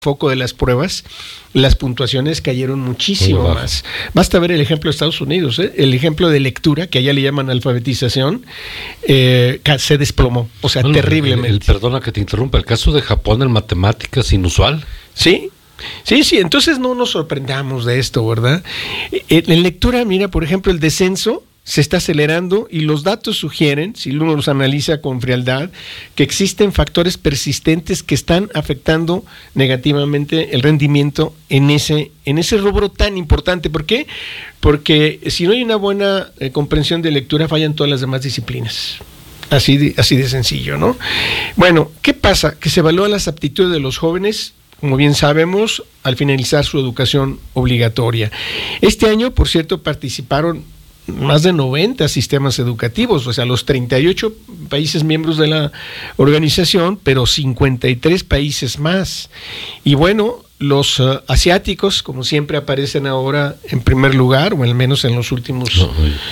foco de las pruebas, las puntuaciones cayeron muchísimo más. Basta ver el ejemplo de Estados Unidos, el ejemplo de lectura, que allá le llaman alfabetización, se desplomó, o sea, terriblemente. Perdona que te interrumpa, el caso de Japón en matemáticas inusual. Sí, entonces no nos sorprendamos de esto, ¿verdad? En lectura, mira, por ejemplo, el descenso se está acelerando y los datos sugieren, si uno los analiza con frialdad, que existen factores persistentes que están afectando negativamente el rendimiento en ese rubro tan importante. ¿Por qué? Porque si no hay una buena comprensión de lectura, fallan todas las demás disciplinas. Así de sencillo, ¿no? Bueno, ¿qué pasa? Que se evalúan las aptitudes de los jóvenes, como bien sabemos, al finalizar su educación obligatoria. Este año, por cierto, participaron más de 90 sistemas educativos, o sea, los 38 países miembros de la organización, pero 53 países más. Y bueno, los asiáticos, como siempre, aparecen ahora en primer lugar, o al menos en los últimos.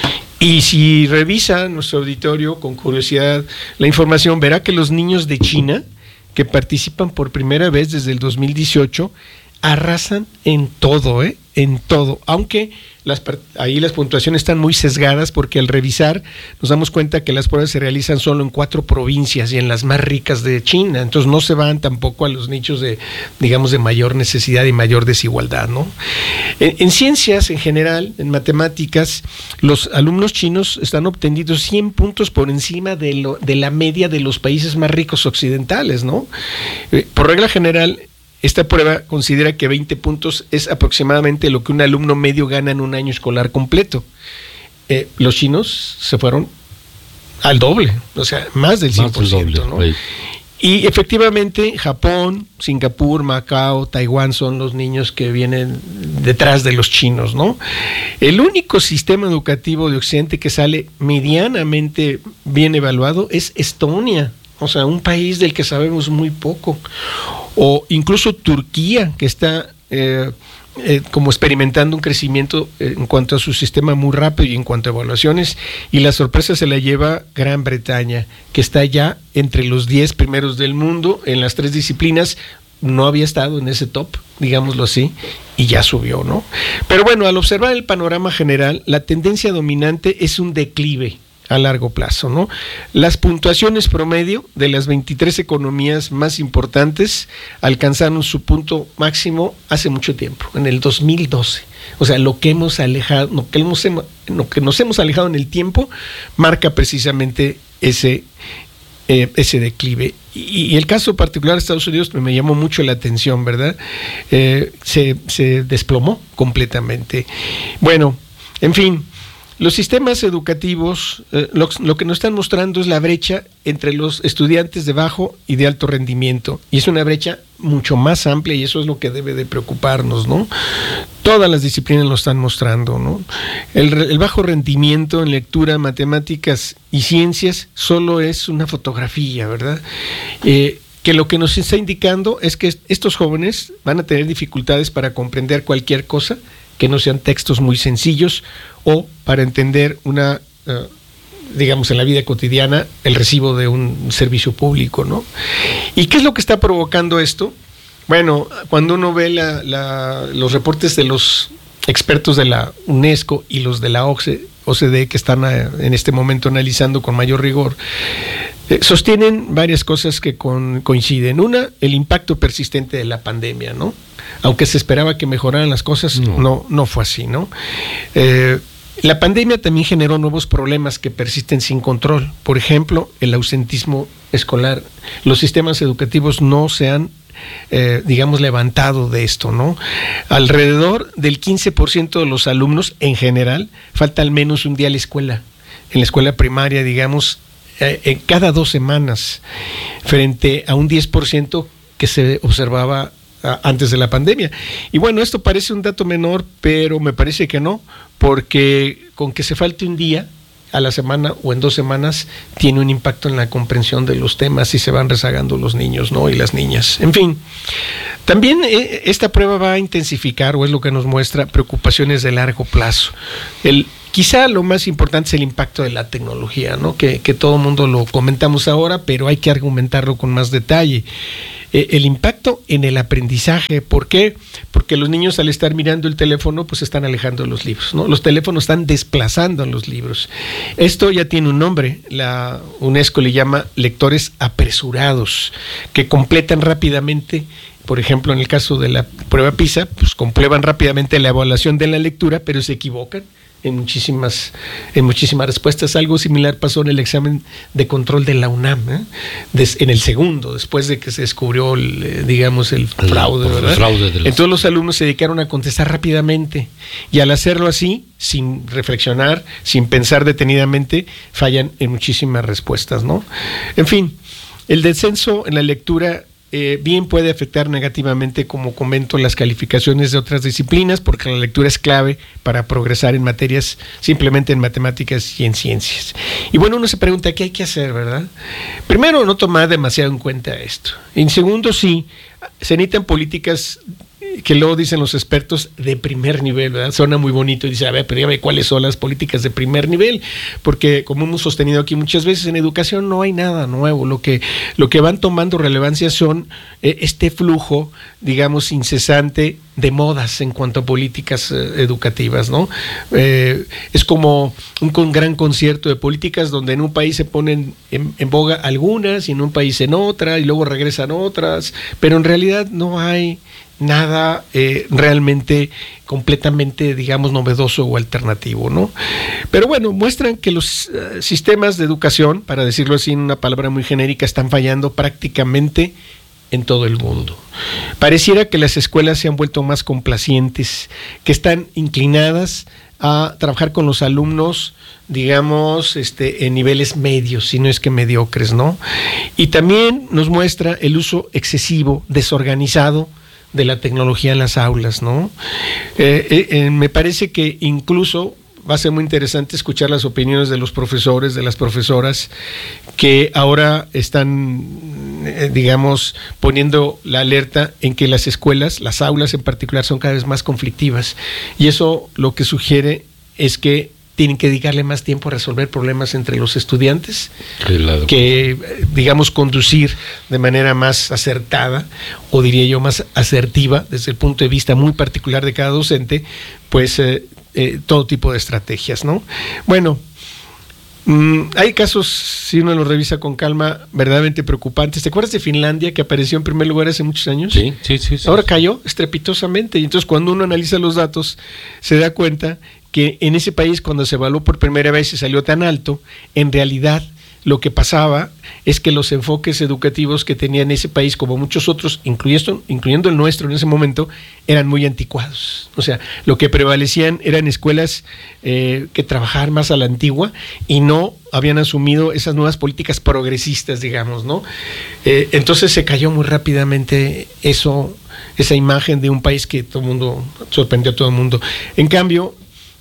Y si revisa nuestro auditorio con curiosidad la información, verá que los niños de China, que participan por primera vez desde el 2018, arrasan en todo, en todo, aunque ahí las puntuaciones están muy sesgadas, porque al revisar nos damos cuenta que las pruebas se realizan solo en 4 provincias y en las más ricas de China, entonces no se van tampoco a los nichos de mayor necesidad y mayor desigualdad, ¿no? En ciencias en general, en matemáticas, los alumnos chinos están obteniendo 100 puntos por encima de la media de los países más ricos occidentales, ¿no? Por regla general, esta prueba considera que 20 puntos es aproximadamente lo que un alumno medio gana en un año escolar completo. Los chinos se fueron al doble, o sea, más del 100%, ¿no? Y efectivamente, Japón, Singapur, Macao, Taiwán son los niños que vienen detrás de los chinos, ¿no? El único sistema educativo de Occidente que sale medianamente bien evaluado es Estonia, o sea, un país del que sabemos muy poco. O incluso Turquía, que está como experimentando un crecimiento en cuanto a su sistema muy rápido y en cuanto a evaluaciones, y la sorpresa se la lleva Gran Bretaña, que está ya entre los 10 primeros del mundo en las 3 disciplinas. No había estado en ese top, digámoslo así, y ya subió, ¿no? Pero bueno, al observar el panorama general, la tendencia dominante es un declive a largo plazo, ¿no? Las puntuaciones promedio de las 23 economías más importantes alcanzaron su punto máximo hace mucho tiempo, en el 2012. O sea, lo que nos hemos alejado en el tiempo marca precisamente ese declive. Y el caso particular de Estados Unidos me llamó mucho la atención, ¿verdad? Se desplomó completamente. Bueno, en fin, los sistemas educativos lo que nos están mostrando es la brecha entre los estudiantes de bajo y de alto rendimiento, y es una brecha mucho más amplia, y eso es lo que debe de preocuparnos, ¿no? Todas las disciplinas lo están mostrando, ¿no? El bajo rendimiento en lectura, matemáticas y ciencias solo es una fotografía, ¿verdad? Que lo que nos está indicando es que estos jóvenes van a tener dificultades para comprender cualquier cosa que no sean textos muy sencillos, o para entender digamos, en la vida cotidiana, el recibo de un servicio público, ¿no? ¿Y qué es lo que está provocando esto? Bueno, cuando uno ve los reportes de los expertos de la UNESCO y los de la OCDE, que están en este momento analizando con mayor rigor, sostienen varias cosas que coinciden. Una, el impacto persistente de la pandemia, ¿no? Aunque se esperaba que mejoraran las cosas, no fue así, ¿no? La pandemia también generó nuevos problemas que persisten sin control. Por ejemplo, el ausentismo escolar. Los sistemas educativos no se han levantado de esto, ¿no? Alrededor del 15% de los alumnos en general falta al menos un día a la escuela. En la escuela primaria, digamos, en cada 2 semanas, frente a un 10% que se observaba antes de la pandemia. Y bueno, esto parece un dato menor, pero me parece que no, porque con que se falte un día a la semana o en 2 semanas tiene un impacto en la comprensión de los temas y se van rezagando los niños, ¿no? Y las niñas. En fin, también esta prueba va a intensificar, o es lo que nos muestra, preocupaciones de largo plazo. Quizá lo más importante es el impacto de la tecnología, ¿no? Que todo el mundo lo comentamos ahora, pero hay que argumentarlo con más detalle. el impacto en el aprendizaje. ¿Por qué? Porque los niños, al estar mirando el teléfono, pues están alejando de los libros, ¿no? Los teléfonos están desplazando a los libros. Esto ya tiene un nombre, la UNESCO le llama lectores apresurados, que completan rápidamente. Por ejemplo, en el caso de la prueba PISA, pues comprueban rápidamente la evaluación de la lectura, pero se equivocan en muchísimas respuestas. Algo similar pasó en el examen de control de la UNAM, en el segundo, después de que se descubrió el fraude, ¿verdad? Entonces los alumnos se dedicaron a contestar rápidamente, y al hacerlo así, sin reflexionar, sin pensar detenidamente, fallan en muchísimas respuestas, ¿no? En fin, el descenso en la lectura bien puede afectar negativamente, como comento, las calificaciones de otras disciplinas, porque la lectura es clave para progresar en materias, simplemente en matemáticas y en ciencias. Y bueno, uno se pregunta, ¿qué hay que hacer, verdad? Primero, no tomar demasiado en cuenta esto. En segundo, sí, se necesitan políticas que luego dicen los expertos de primer nivel, ¿verdad? Suena muy bonito y dice, a ver, pero dígame cuáles son las políticas de primer nivel, porque como hemos sostenido aquí muchas veces, en educación no hay nada nuevo. Lo que van tomando relevancia son este flujo, digamos, incesante de modas en cuanto a políticas educativas, ¿no? Es como un gran concierto de políticas donde en un país se ponen en boga algunas y en un país en otra y luego regresan otras, pero en realidad no hay nada realmente completamente, digamos, novedoso o alternativo, ¿no? Pero bueno, muestran que los sistemas de educación, para decirlo así en una palabra muy genérica, están fallando prácticamente en todo el mundo. Pareciera que las escuelas se han vuelto más complacientes, que están inclinadas a trabajar con los alumnos, digamos, en niveles medios, si no es que mediocres, ¿no? Y también nos muestra el uso excesivo, desorganizado, de la tecnología en las aulas, ¿no? Me parece que incluso va a ser muy interesante escuchar las opiniones de los profesores, de las profesoras, que ahora están, digamos, poniendo la alerta en que las escuelas, las aulas en particular, son cada vez más conflictivas. Y eso lo que sugiere es que tienen que dedicarle más tiempo a resolver problemas entre los estudiantes, que, digamos, conducir de manera más acertada, o diría yo más asertiva, desde el punto de vista muy particular de cada docente, pues todo tipo de estrategias, ¿no? Bueno, hay casos, si uno los revisa con calma, verdaderamente preocupantes. ¿Te acuerdas de Finlandia, que apareció en primer lugar hace muchos años? Sí. Ahora cayó estrepitosamente, y entonces cuando uno analiza los datos se da cuenta que en ese país, cuando se evaluó por primera vez y salió tan alto, en realidad lo que pasaba es que los enfoques educativos que tenía en ese país, como muchos otros, incluyendo el nuestro en ese momento, eran muy anticuados. O sea, lo que prevalecían eran escuelas que trabajaban más a la antigua y no habían asumido esas nuevas políticas progresistas, digamos, ¿no? Entonces se cayó muy rápidamente esa imagen de un país que todo el mundo, sorprendió a todo el mundo. En cambio,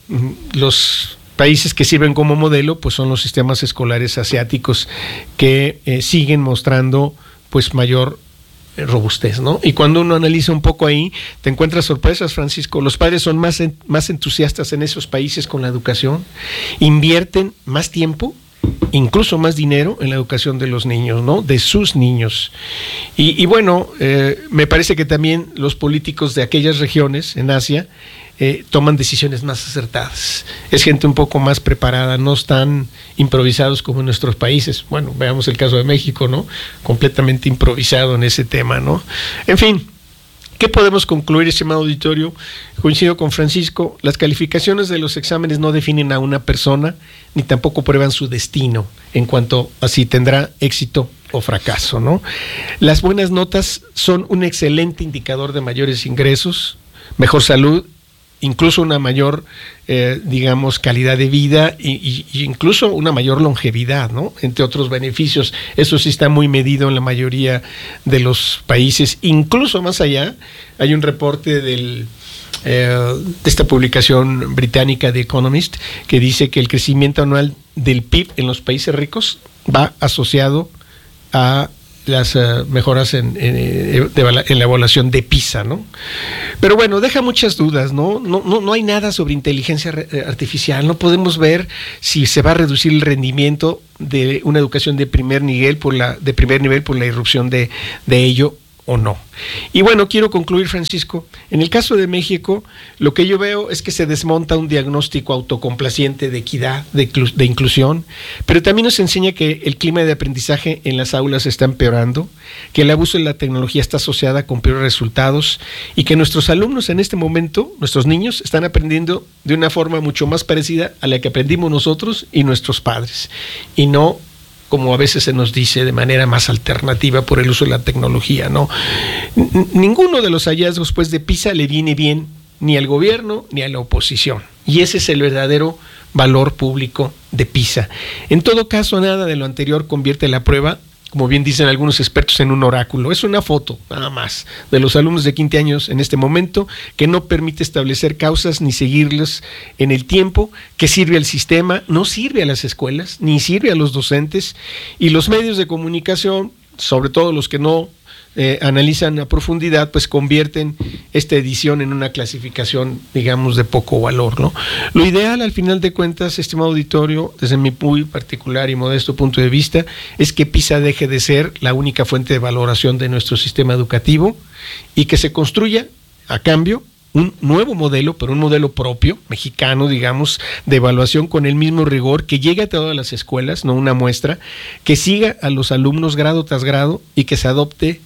los países que sirven como modelo pues son los sistemas escolares asiáticos, que siguen mostrando pues mayor robustez, ¿no? Y cuando uno analiza un poco ahí, te encuentras sorpresas, Francisco. Los padres son más entusiastas en esos países con la educación, invierten más tiempo, incluso más dinero en la educación de los niños, ¿no? De sus niños. Y bueno, me parece que también los políticos de aquellas regiones en Asia toman decisiones más acertadas. Es gente un poco más preparada, no están improvisados como en nuestros países. Bueno, veamos el caso de México, ¿no? Completamente improvisado en ese tema, ¿no? En fin, ¿qué podemos concluir, estimado auditorio? Coincido con Francisco, las calificaciones de los exámenes no definen a una persona, ni tampoco prueban su destino en cuanto a si tendrá éxito o fracaso, ¿no? Las buenas notas son un excelente indicador de mayores ingresos, mejor salud, incluso una mayor, digamos, calidad de vida y incluso una mayor longevidad, ¿no? Entre otros beneficios. Eso sí está muy medido en la mayoría de los países. Incluso más allá, hay un reporte de esta publicación británica The Economist que dice que el crecimiento anual del PIB en los países ricos va asociado a las mejoras en la evaluación de PISA, ¿no? Pero bueno, deja muchas dudas, ¿no? No hay nada sobre inteligencia artificial. No podemos ver si se va a reducir el rendimiento de una educación de primer nivel por la irrupción de ello o no. Y bueno, quiero concluir, Francisco. En el caso de México, lo que yo veo es que se desmonta un diagnóstico autocomplaciente de equidad, de inclusión, pero también nos enseña que el clima de aprendizaje en las aulas está empeorando, que el abuso de la tecnología está asociada con peores resultados y que nuestros alumnos en este momento, nuestros niños, están aprendiendo de una forma mucho más parecida a la que aprendimos nosotros y nuestros padres, y no como a veces se nos dice, de manera más alternativa por el uso de la tecnología, ¿no? Ninguno de los hallazgos, pues, de PISA le viene bien ni al gobierno ni a la oposición. Y ese es el verdadero valor público de PISA. En todo caso, nada de lo anterior convierte la prueba, como bien dicen algunos expertos, en un oráculo. Es una foto, nada más, de los alumnos de 15 años en este momento, que no permite establecer causas ni seguirlos en el tiempo, que sirve al sistema, no sirve a las escuelas, ni sirve a los docentes, y los medios de comunicación, sobre todo los que no analizan a profundidad, pues convierten esta edición en una clasificación, digamos, de poco valor, ¿no? Lo ideal, al final de cuentas, estimado auditorio, desde mi muy particular y modesto punto de vista, es que PISA deje de ser la única fuente de valoración de nuestro sistema educativo y que se construya, a cambio, un nuevo modelo, pero un modelo propio, mexicano, digamos, de evaluación con el mismo rigor, que llegue a todas las escuelas, no una muestra, que siga a los alumnos grado tras grado y que se adopte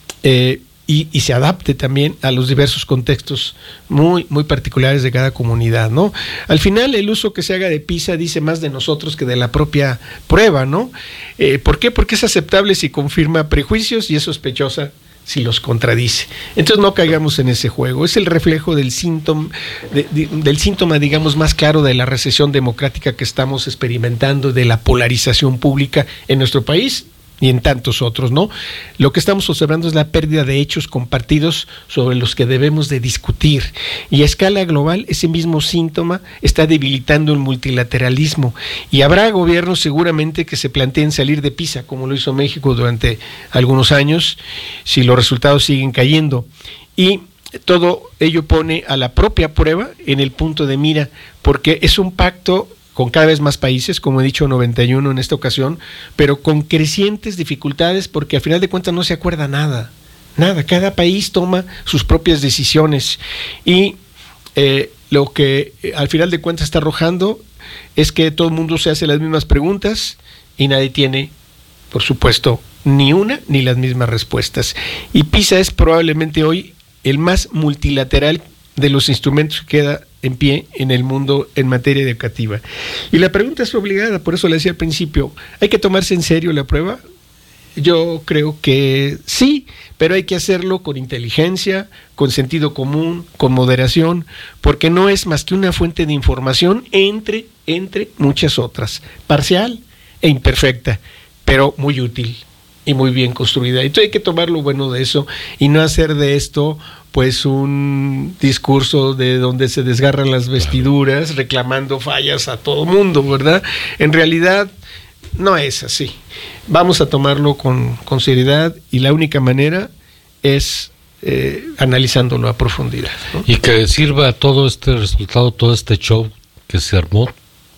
y se adapte también a los diversos contextos muy particulares de cada comunidad, ¿no? Al final, el uso que se haga de PISA dice más de nosotros que de la propia prueba, ¿no? ¿Por qué? Porque es aceptable si confirma prejuicios y es sospechosa si los contradice. Entonces no caigamos en ese juego. Es el reflejo del síntoma, digamos, más claro de la recesión democrática que estamos experimentando, de la polarización pública en nuestro país y en tantos otros, ¿no? Lo que estamos observando es la pérdida de hechos compartidos sobre los que debemos de discutir, y a escala global ese mismo síntoma está debilitando el multilateralismo, y habrá gobiernos seguramente que se planteen salir de PISA, como lo hizo México durante algunos años, si los resultados siguen cayendo, y todo ello pone a la propia prueba en el punto de mira, porque es un pacto con cada vez más países, como he dicho, 91 en esta ocasión, pero con crecientes dificultades, porque al final de cuentas no se acuerda nada, cada país toma sus propias decisiones, y lo que al final de cuentas está arrojando es que todo el mundo se hace las mismas preguntas y nadie tiene, por supuesto, ni una ni las mismas respuestas, y PISA es probablemente hoy el más multilateral de los instrumentos que queda en pie en el mundo en materia educativa. Y la pregunta es obligada, por eso le decía al principio, ¿hay que tomarse en serio la prueba? Yo creo que sí, pero hay que hacerlo con inteligencia, con sentido común, con moderación, porque no es más que una fuente de información entre muchas otras, parcial e imperfecta, pero muy útil y muy bien construida. Entonces hay que tomar lo bueno de eso y no hacer de esto pues un discurso de donde se desgarran las vestiduras reclamando fallas a todo mundo, ¿verdad? En realidad no es así. Vamos a tomarlo con seriedad y la única manera es analizándolo a profundidad, ¿no? Y que sirva todo este resultado, todo este show que se armó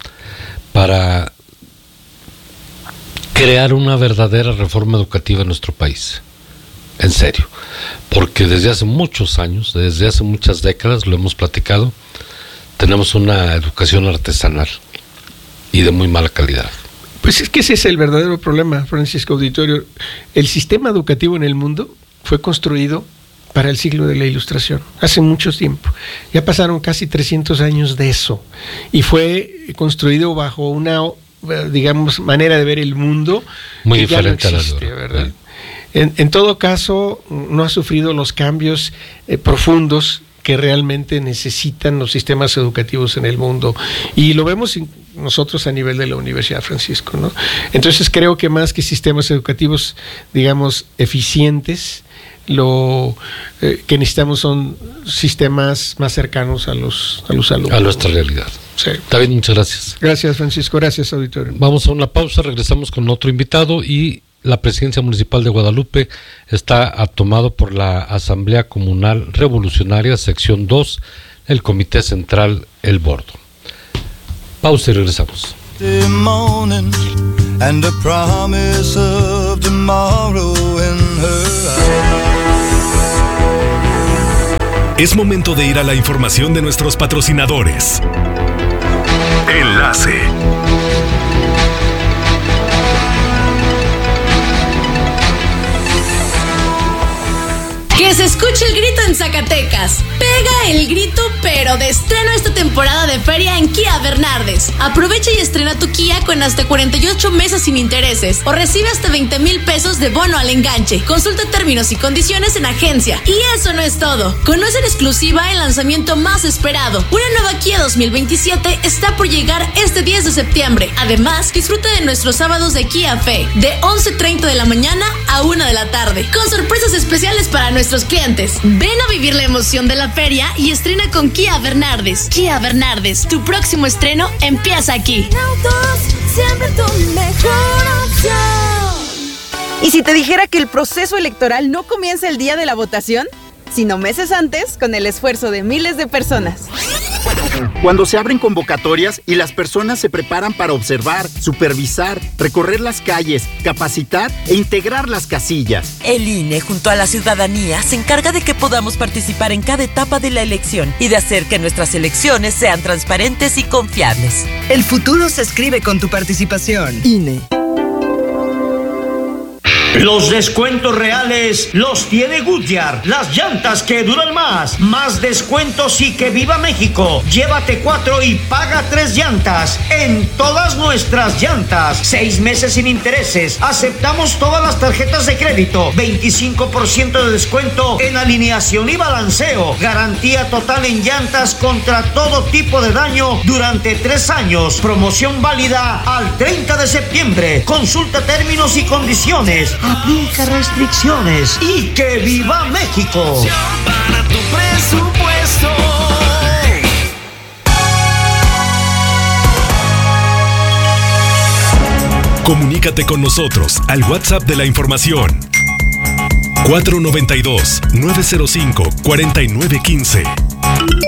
para crear una verdadera reforma educativa en nuestro país. En serio, porque desde hace muchos años, desde hace muchas décadas, lo hemos platicado, tenemos una educación artesanal y de muy mala calidad. Pues es que ese es el verdadero problema, Francisco Auditorio. El sistema educativo en el mundo fue construido para el siglo de la Ilustración, hace mucho tiempo. Ya pasaron casi 300 años de eso, y fue construido bajo una, digamos, manera de ver el mundo muy que diferente ya no existe, a la ¿verdad? En todo caso, no ha sufrido los cambios profundos que realmente necesitan los sistemas educativos en el mundo, y lo vemos nosotros a nivel de la Universidad, Francisco, ¿no? Entonces creo que más que sistemas educativos, digamos, eficientes, lo que necesitamos son sistemas más cercanos a los alumnos. A nuestra realidad. Sí. David, muchas gracias. Gracias, Francisco. Gracias, auditorio. Vamos a una pausa, regresamos con otro invitado, y la Presidencia Municipal de Guadalupe está tomado por la Asamblea Comunal Revolucionaria, sección 2, el Comité Central El Bordo. Pausa y regresamos. The morning and the promise of tomorrow in her eyes. Es momento de ir a la información de nuestros patrocinadores. Enlace. Que se escuche el grito en Zacatecas. Pega el grito, pero de estreno esta temporada de feria en Kia Bernardes. Aprovecha y estrena tu Kia con hasta 48 meses sin intereses o recibe hasta 20,000 pesos de bono al enganche. Consulta términos y condiciones en agencia. Y eso no es todo. Conoce en exclusiva el lanzamiento más esperado. Una nueva Kia 2027 está por llegar este 10 de septiembre. Además, disfruta de nuestros sábados de Kia Fe, de 11:30 de la mañana a 1 de la tarde, con sorpresas especiales para nuestros clientes. Ven a vivir la emoción de la feria y estrena con Kia Bernardes. Kia Bernardes, tu próximo estreno empieza aquí. Autos, siempre tu mejor opción. ¿Y si te dijera que el proceso electoral no comienza el día de la votación, sino meses antes, con el esfuerzo de miles de personas? Cuando se abren convocatorias y las personas se preparan para observar, supervisar, recorrer las calles, capacitar e integrar las casillas. El INE, junto a la ciudadanía, se encarga de que podamos participar en cada etapa de la elección y de hacer que nuestras elecciones sean transparentes y confiables. El futuro se escribe con tu participación. INE. Los descuentos reales los tiene Goodyear, las llantas que duran más. Más descuentos y que viva México. Llévate 4 y paga 3 llantas en todas nuestras llantas. 6 meses sin intereses. Aceptamos todas las tarjetas de crédito. 25% de descuento en alineación y balanceo. Garantía total en llantas contra todo tipo de daño durante 3 años. Promoción válida al 30 de septiembre. Consulta términos y condiciones. Aplica restricciones y que viva México. Para tu presupuesto. Comunícate con nosotros al WhatsApp de la información 492-905-4915.